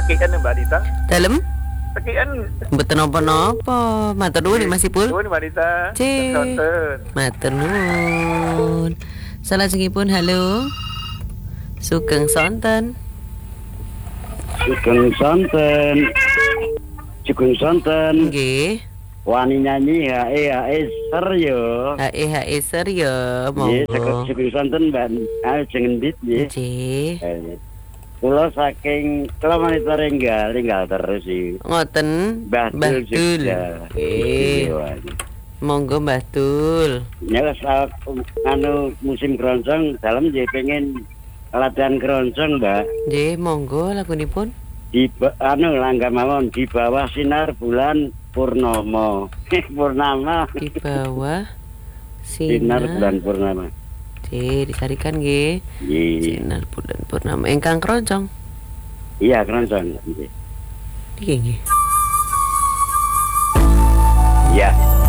tekian Mbak Dita. Dalem? Tekian. Mboten napa-napa. Matur nuwun Mas Ipul. Nuwun Mbak Dita. Cih. Matur nuwun. Salajengipun halo. Sugeng sonten. Sugeng sonten. Nggih. Wani nyanyi hae seryo. Hae seryo monggo. Sugeng sonten Mbak. Jeneng dit nggih. Nggih. Kula saking kilometer enggal terus iki. Ngoten Mbah Dul. Nggih. Monggo Mbah Dul. Ya anu musim keroncong dalem nggih pengen latihan keroncong, Mbak. Nggih, monggo lagunipun. Di langga mawon di bawah sinar bulan purnama. Purnama. Di bawah sinar bulan purnama. Disarikan nggih. Sinar bulan purnama ingkang keroncong. Iya, keroncong nggih. Nggih. Iya.